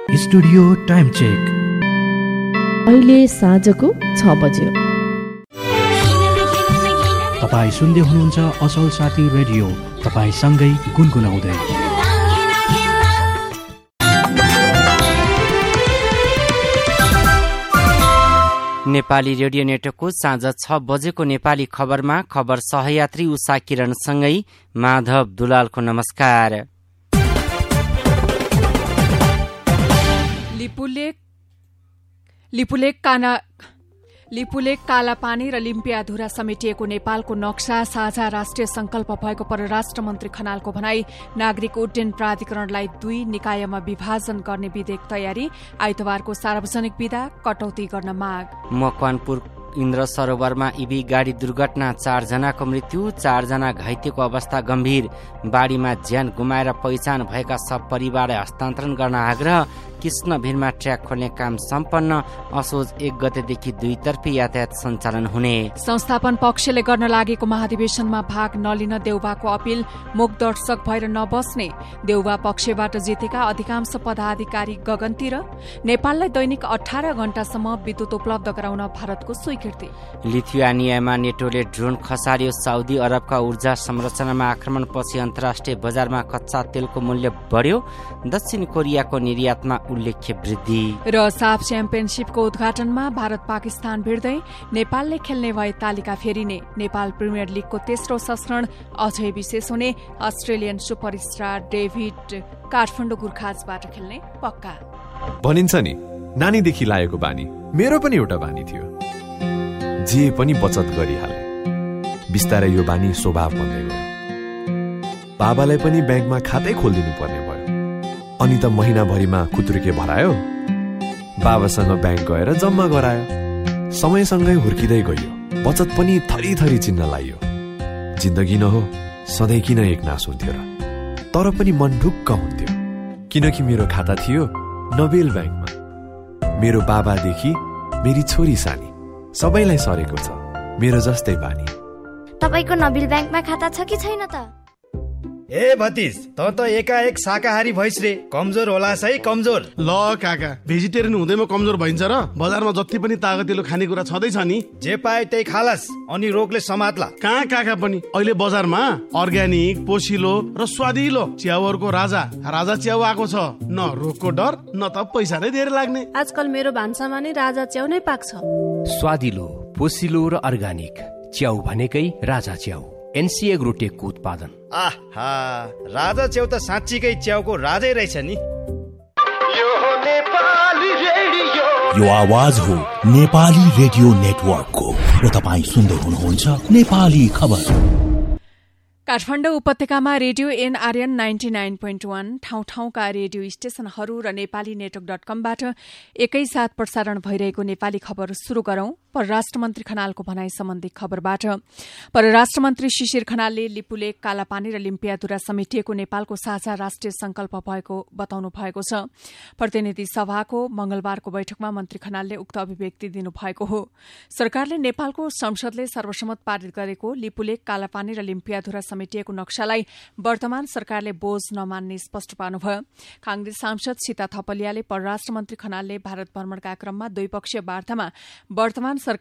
Studio time check अहिले साँझको 6 बज्यो। तपाईँ सुन्दै हुनुहुन्छ असल साथी रेडियो, तपाईसँगै गुनगुनाउँदै। नेपाली रेडियो नेटवर्कको साँझ 6 बजेको नेपाली खबरमा खबर सहयात्री उषा किरणसँगै माधव दुलालको नमस्कार। लिपुलेक कालापानी र लिम्पियाधुरा समेटिएको नेपालको नक्सा साझा राष्ट्रिय संकल्प भएको परराष्ट्र मन्त्री खनालको भनाई। नागरिक उड्डयन प्राधिकरणलाई 2 निकायमा विभाजन गर्ने विधेयक तयारी। आइतबारको सार्वजनिक विदा कटौती गर्न माग। मकवानपुर इन्द्र सरोवरमा इभी गाडी दुर्घटना, 4 जनाको मृत्यु, 4 जना घाइतेको अवस्था गम्भीर। बाढीमा ज्यान गुमाएर पहिचान भएका सब परिवारलाई हस्तान्तरण गर्न आग्रह। कृष्णभिरमा ट्र्याक खोल्ने काम सम्पन्न। असोज 1 गतेदेखि 2 तर्फी यातायात सञ्चालन हुने। संस्थापन पक्षले गर्न लागेको महाधिवेशनमा भाग नलिन देउबाको अपील। मूक दर्शक भएर नबस्ने। देउबा पक्षबाट जितेका अधिकांश पदाधिकारी गगनतिर। नेपाललाई दैनिक 18 घण्टासम्म विद्युत उपलब्ध गराउन भारतको स्वीकृति। लिथुआनियामा नेटोले ड्रोन खसार्यो। साउदी अरबका ऊर्जा संरचनामा आक्रमणपछि अन्तर्राष्ट्रिय बजारमा कच्चा तेलको मूल्य बढ्यो। दक्षिण कोरियाको निर्यातमा उल्लेख्य वृद्धि। र साफ च्याम्पियनशिपको उद्घाटनमा भारत पाकिस्तान भिड्दै नेपालले खेल्ने भए तालिका फेरिने। नेपाल प्रिमियर लिगको तेस्रो संस्करण अझै विशेष हुने। अस्ट्रेलियन सुपरस्टार डेभिड काठमाडौँ गुर्खाजबाट खेल्ने पक्का। भनिन्छ नि, नानीदेखि लागेको बानी मेरो पनि एउटा बानी थियो। जे पनि बचत गरिहाले। बिस्तारै यो बानी स्वभाव बन्दै गयो। बाबालाई पनि ब्याङ्कमा खातै खोलिदिनु पर्ने भयो। अनि त महिनाभरिमा खुत्रुके भरायो। बाबासँग ब्याङ्क गएर जम्मा गरायो। समयसँगै हुर्किँदै गयो। बचत पनि थरी थरी चिन्न लाग्यो। जिन्दगी न हो, सधैँ किन एकनास हुन्थ्यो र? तर पनि मन ढुक्क हुन्थ्यो, किनकि मेरो खाता थियो नोबेल ब्याङ्कमा। मेरो बाबादेखि मेरी छोरी सानी सबैलाई सरेको छ मेरो जस्तै बानी। तपाईको नोबेल ब्याङ्कमा खाता छ कि छैन त? ए भतिज, त एकाएक शाकाहारी भइस रे। कमजोर होला है, कमजोर। ल काका, भेजिटेरियन हुँदैमा कमजोर भइन्छ र? बजारमा जति पनि तागतिलो खानेकुरा छँदैछ नि, जे पाए त्यही खालास, अनि रोगले समात्ला। कहाँ काका पनि अहिले बजारमा अर्ग्यानिक, पोसिलो र स्वादिलो च्याउहरूको राजा च्याउ आएको छ। न रोगको डर, न त पैसा नै धेरै लाग्ने। आजकल मेरो भान्सामा नै राजा च्याउ नै पाक्छ। स्वादिलो, पोसिलो र अर्ग्यानिक च्याउ भनेकै राजा च्याउ। एनसी एग्रोटेकको उत्पादन। आहा, राजा च्याउ त साँच्चीकै च्याउको राजै रहेछ नि। यो आवाज हो नेपाली रेडियो नेटवर्कको र तपाईँ सुन्दै हुनुहुन्छ नेपाली खबर। काठमाडौँ उपत्यकामा रेडियो एनआरएन 99.1, ठाउँ ठाउँका रेडियो स्टेशनहरू र नेपाली नेटवर्क.कमबाट एकैसाथ प्रसारण भइरहेको नेपाली खबर शुरू गरौं। परराष्ट्र मन्त्री खनालको भनाई सम्बन्धी खबरबाट। परराष्ट्र मन्त्री शिशिर खनालले लिपुलेक, कालापानी र लिम्पियाधुरा समेटिएको नेपालको साझा राष्ट्रिय संकल्प भएको बताउनु भएको छ। प्रतिनिधि सभाको मंगलबारको बैठकमा मन्त्री खनालले उक्त अभिव्यक्ति दिनुभएको हो। सरकारले नेपालको संसदले सर्वसम्मत पारित गरेको लिपुलेक, कालापानी र लिम्पियाधुरा समेटिएको नक्सालाई वर्तमान सरकारले बोझ नमान्ने स्पष्ट पार्नुभयो। कांग्रेस सांसद सीता थपलियाले परराष्ट्र मन्त्री खनालले भारत भ्रमणका क्रममा द्विपक्षीय वार्तामा वर्तमान